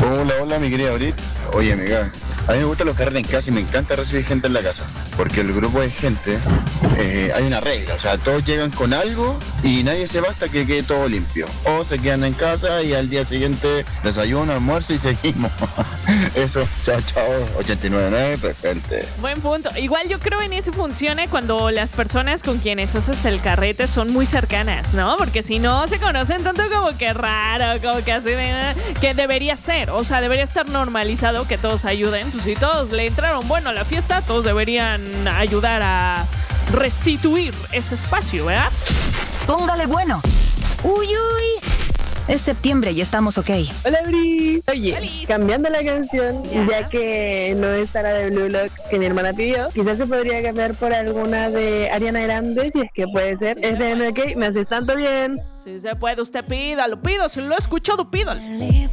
Hola, hola, mi querida Brit. Oye, amiga, a mí me gustan los carretes en casa y me encanta recibir gente en la casa. Porque el grupo de gente, hay una regla. O sea, todos llegan con algo y nadie se va hasta que quede todo limpio. O se quedan en casa y al día siguiente desayuno, almuerzo y seguimos. Eso, chao, chao. 89.9 presente. Buen punto. Igual yo creo en eso funciona cuando las personas con quienes haces el carrete son muy cercanas, ¿no? Porque si no se conocen tanto como que raro, como que así de... que debería ser, o sea, debería estar normalizado que todos ayuden. Pues si todos le entraron bueno a la fiesta, todos deberían ayudar a restituir ese espacio, ¿verdad? Póngale bueno. Uy, uy. Es septiembre y estamos ok. Hola, Bri. Oye, Feliz. cambiando la canción, ya que no está la de Blue Lock que mi hermana pidió, quizás se podría cambiar por alguna de Ariana Grande, si es que puede ser. Es de NK, me haces tanto bien. Si se puede, usted pídalo, si lo he escuchado, pídalo.